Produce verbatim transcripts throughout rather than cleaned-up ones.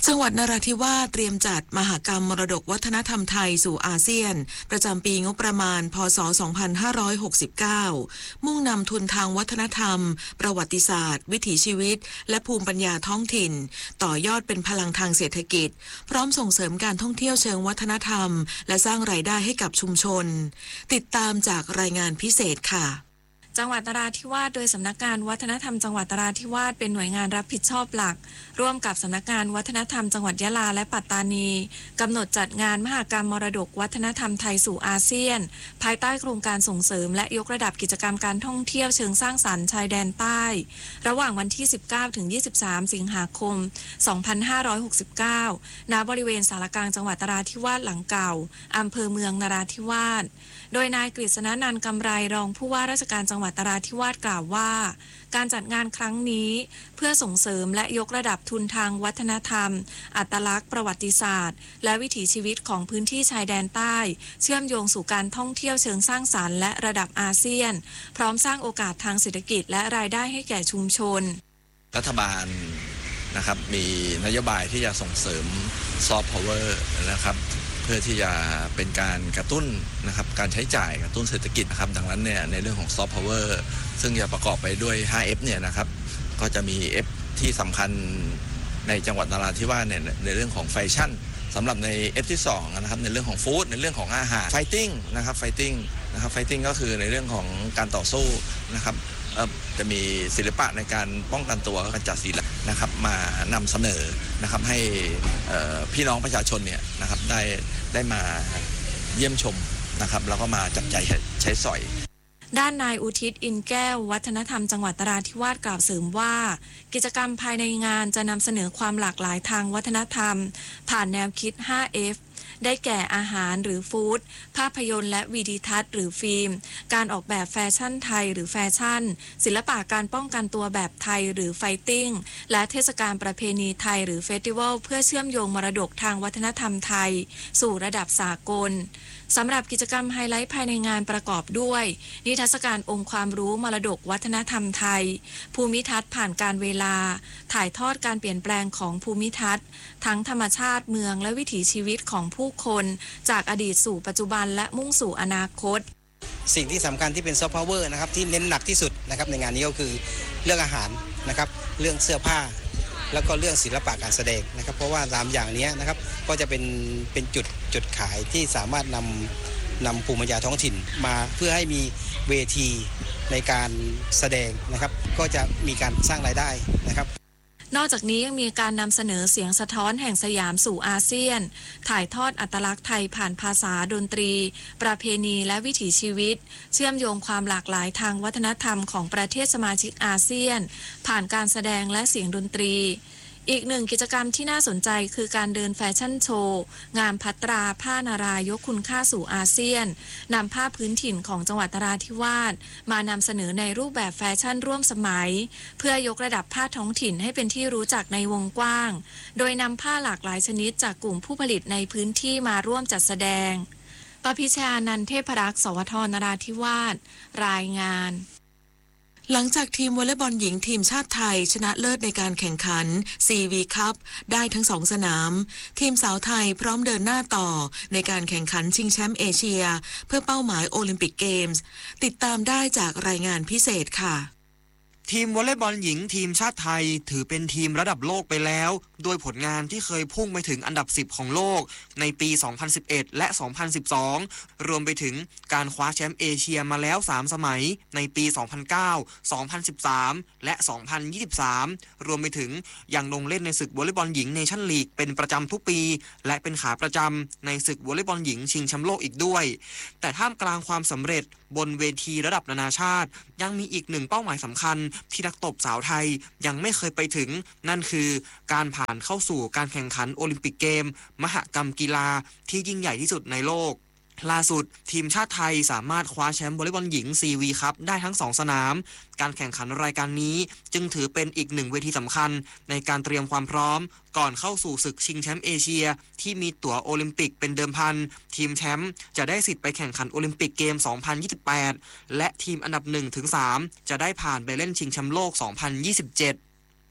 จังหวัดนราธิวาสเตรียมจัดมหกรรมมรดกวัฒนธรรมไทยสู่อาเซียนประจำปีงบประมาณพ.ศ. สองพันห้าร้อยหกสิบเก้ามุ่งนำทุนทางวัฒนธรรมประวัติศาสตร์วิถีชีวิตและภูมิปัญญาท้องถิ่นต่อยอดเป็นพลังทางเศรษฐกิจพร้อมส่งเสริมการท่องเที่ยวเชิงวัฒนธรรมและสร้างรายได้ให้กับชุมชนติดตามจากรายงานพิเศษค่ะจังหวัดนราธิวาสโดยสำนักงานวัฒนธรรมจังหวัดนราธิวาสเป็นหน่วยงานรับผิดชอบหลักร่วมกับสำนักงานวัฒนธรรมจังหวัดยะลาและปัตตานีกำหนดจัดงานมหกรรมมรดกวัฒนธรรมไทยสู่อาเซียนภายใต้โครงการส่งเสริมและยกระดับกิจกรรมการท่องเที่ยวเชิงสร้างสรรค์ชายแดนใต้ระหว่างวันที่สิบเก้าถึงยี่สิบสามสิงหาคมสองพันห้าร้อยหกสิบเก้าณบริเวณศาลากลางจังหวัดนราธิวาสหลังเก่าอำเภอเมืองนราธิวาสโดยนายกฤษณนันท์กำไรรองผู้ว่าราชการจังหวัดนราธิวาสกล่าวว่าการจัดงานครั้งนี้เพื่อส่งเสริมและยกระดับทุนทางวัฒนธรรมอัตลักษณ์ประวัติศาสตร์และวิถีชีวิตของพื้นที่ชายแดนใต้เชื่อมโยงสู่การท่องเที่ยวเชิงสร้างสรรค์และระดับอาเซียนพร้อมสร้างโอกาสทางเศรษฐกิจและรายได้ให้แก่ชุมชนรัฐบาลนะครับมีนโยบายที่จะส่งเสริมซอฟต์พาวเวอร์นะครับเพื่อที่จะเป็นการกระตุ้นนะครับการใช้จ่ายกระตุ้นเศรษฐกิจนะครับดังนั้นเนี่ยในเรื่องของซอฟต์พาวเวอร์ซึ่งจะประกอบไปด้วย ไฟว์ เอฟ เนี่ยนะครับก็จะมี F ที่สำคัญในจังหวัดนราธิวาสเนี่ยในเรื่องของแฟชั่นสำหรับใน F ที่สองนะครับในเรื่องของฟู้ดในเรื่องของอาหารไฟติ้งนะครับไฟติ้งนะครับไฟติ้งก็คือในเรื่องของการต่อสู้นะครับจะมีศิลปะในการป้องกันตัวการจัดศิลป์นะครับมานำเสนอนะครับให้พี่น้องประชาชนเนี่ยนะครับได้ได้มาเยี่ยมชมนะครับแล้วก็มาจับจ่ายใช้สอยด้านนายอุทิศอินแก้ววัฒนธรรมจังหวัดนราธิวาสกล่าวเสริมว่ากิจกรรมภายในงานจะนำเสนอความหลากหลายทางวัฒนธรรมผ่านแนวคิด ไฟว์ เอฟได้แก่อาหารหรือฟู้ดภาพยนตร์และวิดีทัศน์หรือฟิล์มการออกแบบแฟชั่นไทยหรือแฟชั่นศิลปะการป้องกันตัวแบบไทยหรือไฟติ้งและเทศกาลประเพณีไทยหรือเฟสติวัลเพื่อเชื่อมโยงมรดกทางวัฒนธรรมไทยสู่ระดับสากลสำหรับกิจกรรมไฮไลท์ภายในงานประกอบด้วยนิทรรศการองค์ความรู้มรดกวัฒนธรรมไทยภูมิทัศน์ผ่านการเวลาถ่ายทอดการเปลี่ยนแปลงของภูมิทัศน์ทั้งธรรมชาติเมืองและวิถีชีวิตของผู้คนจากอดีตสู่ปัจจุบันและมุ่งสู่อนาคตสิ่งที่สำคัญที่เป็นซอฟต์พาวเวอร์นะครับที่เน้นหนักที่สุดนะครับในงานนี้ก็คือเรื่องอาหารนะครับเรื่องเสื้อผ้าแล้วก็เรื่องศิลปะการแสดงนะครับเพราะว่าตามอย่างนี้นะครับก็จะเป็นเป็นจุดจุดขายที่สามารถนำนำภูมิปัญญาท้องถิ่นมาเพื่อให้มีเวทีในการแสดงนะครับก็จะมีการสร้างรายได้นะครับนอกจากนี้ยังมีการนำเสนอเสียงสะท้อนแห่งสยามสู่อาเซียนถ่ายทอดอัตลักษณ์ไทยผ่านภาษาดนตรีประเพณีและวิถีชีวิตเชื่อมโยงความหลากหลายทางวัฒนธรรมของประเทศสมาชิกอาเซียนผ่านการแสดงและเสียงดนตรีอีกหนึ่งกิจกรรมที่น่าสนใจคือการเดินแฟชั่นโชว์งานพัตราผ้านารายกคุณค่าสู่อาเซียนนำผ้าพื้นถิ่นของจังหวัดนราธิวาสมานำเสนอในรูปแบบแฟชั่นร่วมสมัยเพื่อยกระดับผ้าท้องถิ่นให้เป็นที่รู้จักในวงกว้างโดยนำผ้าหลากหลายชนิดจากกลุ่มผู้ผลิตในพื้นที่มาร่วมจัดแสดงปพิชานันท์เทพรักษ์สวทนราธิวาสรายงานหลังจากทีมวอลเลย์บอลหญิงทีมชาติไทยชนะเลิศในการแข่งขัน ซี วี คัพ ได้ทั้งสองสนามทีมสาวไทยพร้อมเดินหน้าต่อในการแข่งขันชิงแชมป์เอเชียเพื่อเป้าหมายโอลิมปิกเกมส์ติดตามได้จากรายงานพิเศษค่ะทีมวอลเลย์บอลหญิงทีมชาติไทยถือเป็นทีมระดับโลกไปแล้วโดยผลงานที่เคยพุ่งไปถึงอันดับสิบของโลกในปี สองพันสิบเอ็ด และ สองพันสิบสอง รวมไปถึงการคว้าแชมป์เอเชียมาแล้วสามสมัยในปี สองพันเก้า สองพันสิบสาม และ สองพันยี่สิบสาม รวมไปถึงยังลงเล่นในศึกวอลเลย์บอลหญิงเนชั่นลีกเป็นประจำทุกปีและเป็นขาประจำในศึกวอลเลย์บอลหญิงชิงแชมป์โลกอีกด้วยแต่ท่ามกลางความสำเร็จบนเวทีระดับนานาชาติยังมีอีกหนึ่งเป้าหมายสำคัญที่นักตบสาวไทยยังไม่เคยไปถึงนั่นคือการผ่านเข้าสู่การแข่งขันโอลิมปิกเกมมหกรรมกีฬาที่ยิ่งใหญ่ที่สุดในโลกล่าสุดทีมชาติไทยสามารถคว้าแชมป์วอลเลย์บอลหญิง ซี วี คัพได้ทั้งสองสนามการแข่งขันรายการนี้จึงถือเป็นอีกหนึ่งเวทีสำคัญในการเตรียมความพร้อมก่อนเข้าสู่ศึกชิงแชมป์เอเชียที่มีตั๋วโอลิมปิกเป็นเดิมพันทีมแชมป์จะได้สิทธิ์ไปแข่งขันโอลิมปิกเกม สองพันยี่สิบแปด และทีมอันดับ หนึ่งถึงสาม จะได้ผ่านไปเล่นชิงแชมป์โลก สองพันยี่สิบเจ็ด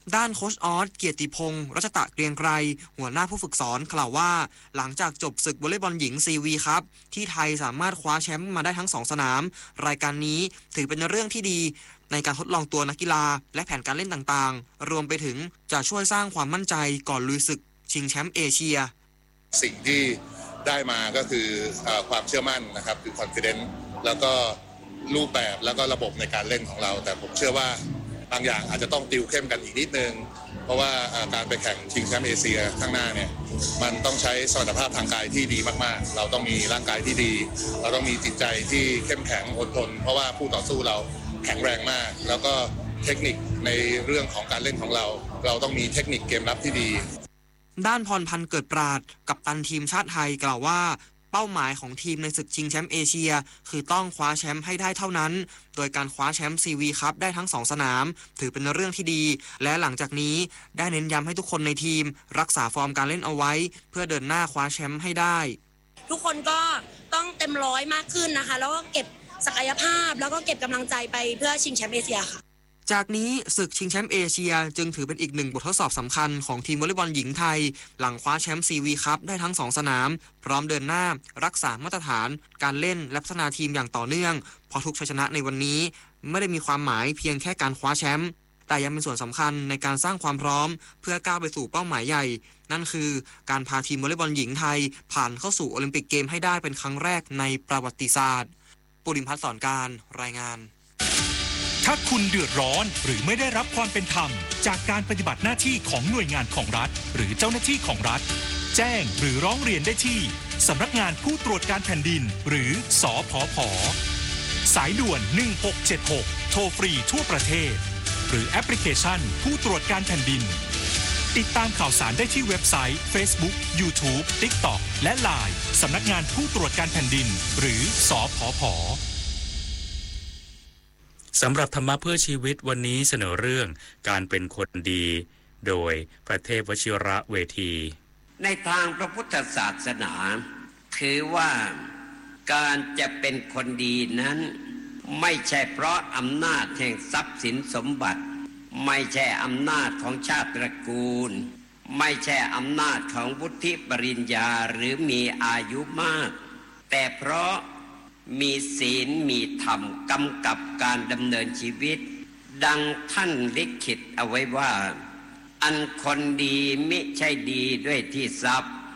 ด้านโค้ชออสเกียรติพงศ์รัชตะเกรียงไกรหัวหน้าผู้ฝึกสอนกล่าวว่าหลังจากจบศึกวอลเลย์บอลหญิงซีวีครับที่ไทยสามารถคว้าแชมป์มาได้ทั้งสองสนามรายการนี้ถือเป็นเรื่องที่ดีในการทดลองตัวนักกีฬาและแผนการเล่นต่างๆรวมไปถึงจะช่วยสร้างความมั่นใจก่อนลุยศึกชิงแชมป์เอเชียสิ่งที่ได้มาก็คือความเชื่อมั่นนะครับคือ confidence แล้วก็รูปแบบแล้วก็ระบบในการเล่นของเราแต่ผมเชื่อว่าบางอย่างอาจจะต้องติวเข้มกันอีกนิดนึงเพราะว่าการไปแข่งชิงแชมป์เอเชียข้างหน้าเนี่ยมันต้องใช้สมรรถภาพทางกายที่ดีมากๆเราต้องมีร่างกายที่ดีเราต้องมีจิตใจที่เข้มแข็งอดทนเพราะว่าผู้ต่อสู้เราแข็งแรงมากแล้วก็เทคนิคในเรื่องของการเล่นของเราเราต้องมีเทคนิคเกมรับที่ดีด้านพรพันธ์เกิดปราดกัปตันทีมชาติไทยกล่าวว่าเป้าหมายของทีมในศึกชิงแชมป์เอเชียคือต้องคว้าแชมป์ให้ได้เท่านั้นโดยการคว้าแชมป์ซีวีคัพได้ทั้งสองสนามถือเป็นเรื่องที่ดีและหลังจากนี้ได้เน้นย้ำให้ทุกคนในทีมรักษาฟอร์มการเล่นเอาไว้เพื่อเดินหน้าคว้าแชมป์ให้ได้ทุกคนก็ต้องเต็มร้อยมากขึ้นนะคะแล้วก็เก็บศักยภาพแล้วก็เก็บกำลังใจไปเพื่อชิงแชมป์เอเชียค่ะจากนี้ศึกชิงแชมป์เอเชียจึงถือเป็นอีกหนึ่งบททดสอบสำคัญของทีมวอลเลย์บอลหญิงไทยหลังคว้าแชมป์ซีวีคัพได้ทั้งสองสนามพร้อมเดินหน้ารักษามาตรฐานการเล่นและพัฒนาทีมอย่างต่อเนื่องเพราะทุกชัยชนะในวันนี้ไม่ได้มีความหมายเพียงแค่การคว้าแชมป์แต่ยังเป็นส่วนสำคัญในการสร้างความพร้อมเพื่อก้าวไปสู่เป้าหมายใหญ่นั่นคือการพาทีมวอลเลย์บอลหญิงไทยผ่านเข้าสู่โอลิมปิกเกมให้ได้เป็นครั้งแรกในประวัติศาสตร์ปุริมพัฒน์สอนการรายงานถ้าคุณเดือดร้อนหรือไม่ได้รับความเป็นธรรมจากการปฏิบัติหน้าที่ของหน่วยงานของรัฐหรือเจ้าหน้าที่ของรัฐแจ้งหรือร้องเรียนได้ที่สำนักงานผู้ตรวจการแผ่นดินหรือสผผ.สายด่วนหนึ่งหกเจ็ดหกโทรฟรีทั่วประเทศหรือแอปพลิเคชันผู้ตรวจการแผ่นดินติดตามข่าวสารได้ที่เว็บไซต์ Facebook YouTube TikTok และ ไลน์ สำนักงานผู้ตรวจการแผ่นดินหรือสผผ. สำหรับธรรมะเพื่อชีวิตวันนี้เสนอเรื่องการเป็นคนดีโดยพระเทพวชิระเวทีในทางพระพุทธศาสนาถือว่าการจะเป็นคนดีนั้นไม่ใช่เพราะอำนาจแห่งทรัพย์สินสมบัติไม่ใช่อำนาจของชาติตระกูลไม่ใช่อำนาจของวุฒิปริญญาหรือมีอายุมากแต่เพราะมีศีลมีธรรมกำกับการดำเนินชีวิตดังท่านลิขิตเอาไว้ว่าอันคนดีมิใช่ดีด้วยที่ทรัพย์